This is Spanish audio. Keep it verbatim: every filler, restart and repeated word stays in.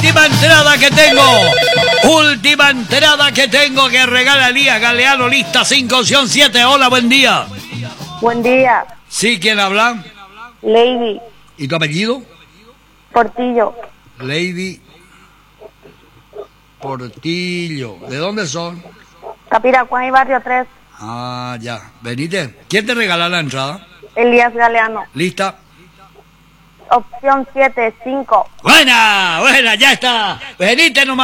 última entrada que tengo. Última entrada que tengo que regala Elías Galeano, lista cinco, opción siete. Hola, buen día. Buen día. Sí, ¿quién habla? Lady. ¿Y tu apellido? Portillo. Lady Portillo. ¿De dónde son? Capiracuán y Barrio tres. Ah, ya. Venite. ¿Quién te regala la entrada? Elías Galeano. ¿Lista? Opción siete, cinco. Buena, buena, ya está. Venite nomás.